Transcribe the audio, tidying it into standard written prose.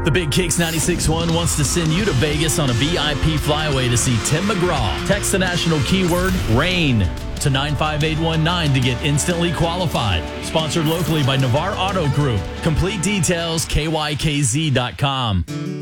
The Big Kicks 96.1 wants to send you to Vegas on a VIP flyaway to see Tim McGraw. Text the national keyword RAIN to 95819 to get instantly qualified. Sponsored locally by Navarre Auto Group. Complete details, kykz.com.